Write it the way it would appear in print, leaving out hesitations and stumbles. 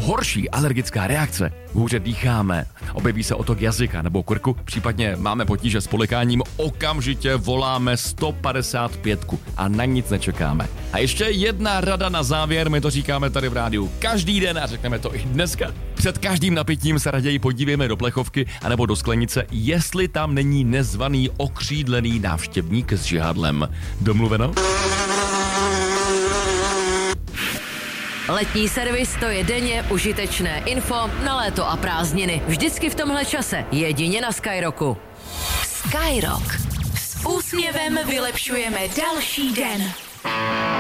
horší alergická reakce, hůře dýcháme, objeví se otok jazyka nebo krku, případně máme potíže s polikáním, okamžitě voláme 155 a na nic nečekáme. A ještě jedna rada na závěr, my to říkáme tady v rádiu každý den a řekneme to i dneska. Před každým napitím se raději podívejme do plechovky anebo do sklenice, jestli tam není nezvaný okřídlený návštěvník s žihadlem. Domluveno? Letní servis, to je denně užitečné info na léto a prázdniny. Vždycky v tomhle čase, jedině na Skyrocku. Skyrock. S úsměvem vylepšujeme další den.